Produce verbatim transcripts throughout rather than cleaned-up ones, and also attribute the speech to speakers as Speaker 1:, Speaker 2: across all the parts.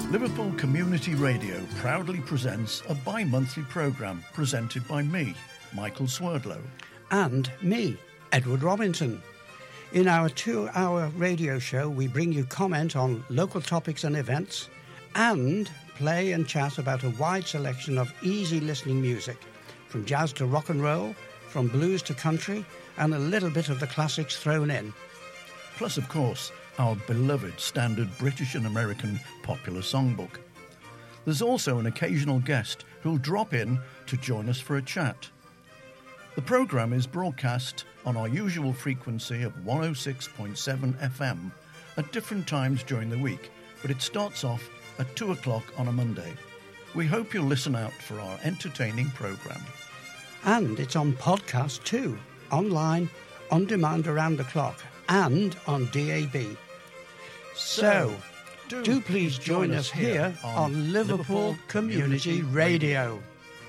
Speaker 1: Liverpool Community Radio proudly presents a bi-monthly programme presented by me, Michael Swerdlow.
Speaker 2: And me, Edward Robinson. In our two-hour radio show, we bring you comment on local topics and events and play and chat about a wide selection of easy-listening music, from jazz to rock and roll, from blues to country, and a little bit of the classics thrown in.
Speaker 1: Plus, of course, our beloved standard British and American popular songbook. There's also an occasional guest who'll drop in to join us for a chat. The programme is broadcast on our usual frequency of one oh six point seven F M at different times during the week, but it starts off at two o'clock on a Monday. We hope you'll listen out for our entertaining programme.
Speaker 2: And it's on podcast too, online, on demand around the clock, and on D A B. So, do, do please join us here on Liverpool Community Radio.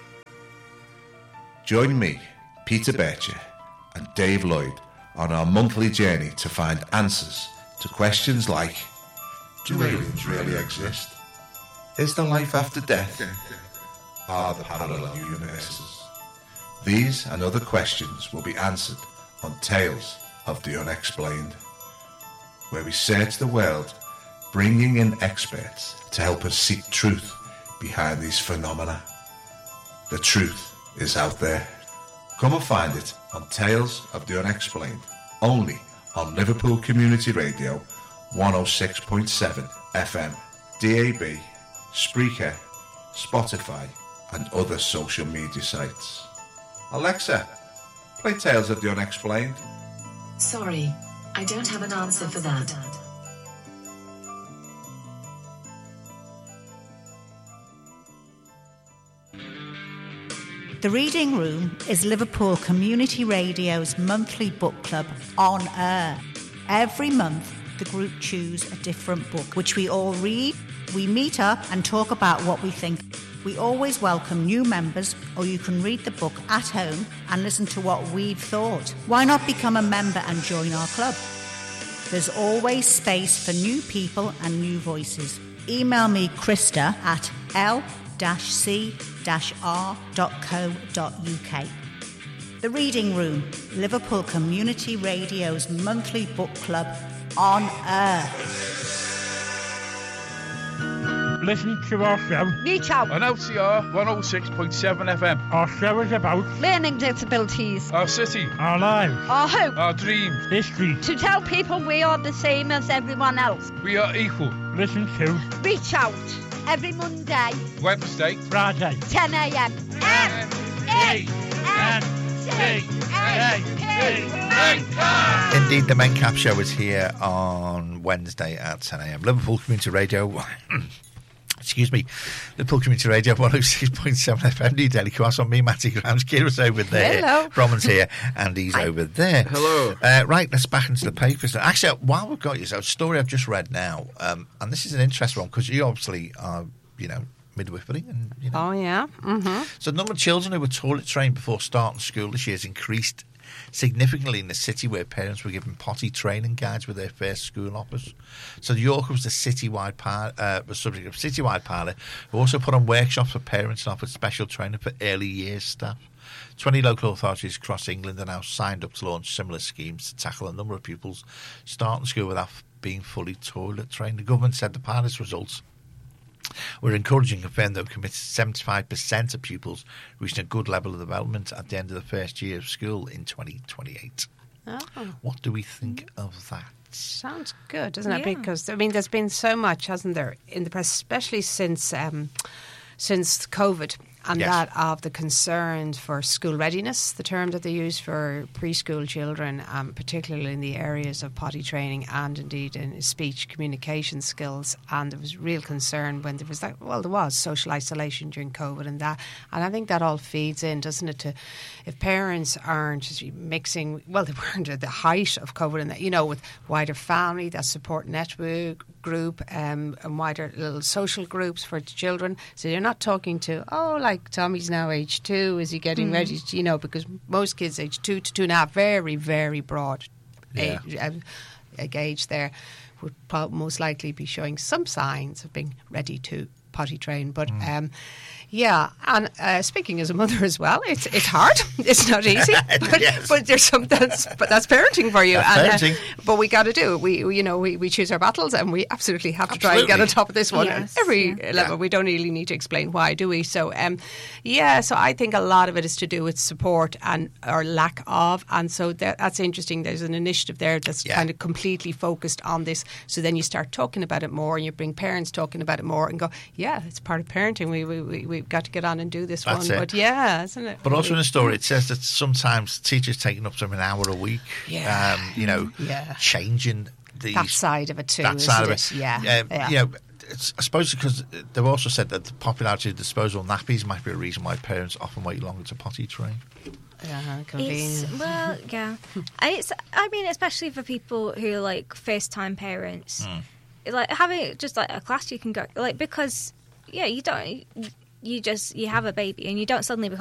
Speaker 3: Join me, Peter Bircher, and Dave Lloyd on our monthly journey to find answers to questions like: do aliens really exist? Is there life after death? Are there parallel universes? These and other questions will be answered on Tales of the Unexplained, where we search the world, bringing in experts to help us seek truth behind these phenomena. The truth is out there. Come and find it on Tales of the Unexplained, only on Liverpool Community Radio, one oh six point seven F M, D A B, Spreaker, Spotify, and other social media sites. Alexa, play Tales of the Unexplained.
Speaker 4: Sorry, I don't have an answer for that.
Speaker 5: The Reading Room is Liverpool Community Radio's monthly book club on air. Every month, the group choose a different book, which we all read. We meet up and talk about what we think. We always welcome new members, or you can read the book at home and listen to what we've thought. Why not become a member and join our club? There's always space for new people and new voices. Email me, Krista, at l c r dot co dot u k. The Reading Room, Liverpool Community Radio's monthly book club on air.
Speaker 6: Listen to our show.
Speaker 7: Reach out
Speaker 6: On L C R one oh six point seven F M.
Speaker 7: Our show is about learning disabilities,
Speaker 6: our city,
Speaker 7: our lives, our hope,
Speaker 6: our dreams,
Speaker 7: history. To tell people we are the same as everyone else.
Speaker 6: We are equal. Listen to
Speaker 7: Reach Out every Monday,
Speaker 6: Wednesday,
Speaker 7: Friday, ten a m
Speaker 6: M E N C A P.
Speaker 3: Indeed, the Mencap show is here on Wednesday at ten a m. Liverpool Community Radio. Excuse me, Liverpool Community Radio one oh six point seven F M, Daily Cross on me, Matty Grams. Kira's over there.
Speaker 8: Hello.
Speaker 3: Roman's here, and he's
Speaker 8: Hi.
Speaker 3: over there.
Speaker 8: Hello.
Speaker 3: Uh, right, let's back into the papers. Actually, while we've got you, so a story I've just read now, um, and this is an interesting one because you obviously are, you know, midwifery. And, you know.
Speaker 8: Oh, yeah. Mm-hmm.
Speaker 3: So the number of children who were toilet trained before starting school this year has increased significantly in the city, where parents were given potty training guides with their first school hoppers. So York was the citywide par- uh, was subject of citywide pilot, who also put on workshops for parents and offered special training for early years staff. twenty local authorities across England are now signed up to launch similar schemes to tackle a number of pupils starting school without being fully toilet trained. The government said the pilot's results were encouraging and confirmed that we committed seventy-five percent of pupils reaching a good level of development at the end of the first year of school in twenty twenty-eight.
Speaker 8: Oh.
Speaker 3: What do we think of that?
Speaker 8: Sounds good, doesn't it?
Speaker 5: Yeah.
Speaker 8: Because, I mean, there's been so much, hasn't there, in the press, especially since um, since COVID, and
Speaker 3: Yes.
Speaker 8: that of the concern for school readiness, the term that they use for preschool children, um, particularly in the areas of potty training and indeed in speech communication skills. And there was real concern when there was that, well, there was social isolation during COVID and that. And I think that all feeds in, doesn't it, to if parents aren't mixing, well, they weren't at the height of COVID and that, you know, with wider family, that support network group um, and wider little social groups for children. So you're not talking to, oh, like Tommy's now age two, is he getting mm. ready to, you know, because most kids age two to two and a half, very, very broad
Speaker 3: yeah.
Speaker 8: age, uh, age there. would prob- most likely be showing some signs of being ready to potty train. But
Speaker 9: Mm.
Speaker 8: um, yeah, and uh, speaking as a mother as well, it's it's hard. It's not easy, but,
Speaker 9: Yes.
Speaker 8: but there's some that's but that's parenting for you.
Speaker 9: That's
Speaker 8: and,
Speaker 9: parenting.
Speaker 8: Uh, but we got to do it. We we, you know we, we choose our battles, and we absolutely have to try and get
Speaker 9: Absolutely.
Speaker 8: on top of this one.
Speaker 10: Yes,
Speaker 8: At every
Speaker 10: yeah.
Speaker 8: level,
Speaker 9: Yeah.
Speaker 8: we don't really need to explain why, do we? So um, yeah, so I think a lot of it is to do with support and or lack of, and so that, that's interesting. There's an initiative there that's
Speaker 9: Yeah.
Speaker 8: kind of completely focused on this. So then you start talking about it more, and you bring parents talking about it more, and go, yeah, it's part of parenting. We we we we've got to get on and do this
Speaker 9: That's
Speaker 8: one.
Speaker 9: it.
Speaker 8: But yeah, isn't it?
Speaker 9: But also in the story, it says that sometimes teachers taking up to an hour a week,
Speaker 8: Yeah.
Speaker 9: um, you know,
Speaker 8: Yeah.
Speaker 9: changing the
Speaker 8: that side of it too.
Speaker 9: that
Speaker 8: isn't
Speaker 9: side of
Speaker 8: it?
Speaker 9: it.
Speaker 8: Yeah,
Speaker 9: Um,
Speaker 8: yeah.
Speaker 9: You know, it's, I suppose because they've also said that the popularity of disposable nappies might be a reason why parents often wait longer to potty train.
Speaker 8: Yeah,
Speaker 10: It's,
Speaker 8: convenient.
Speaker 10: well, yeah. And it's, I mean, especially for people who are like first time parents, like having just like a class you can go, like, because, yeah, you don't, you just, you have a baby and you don't suddenly become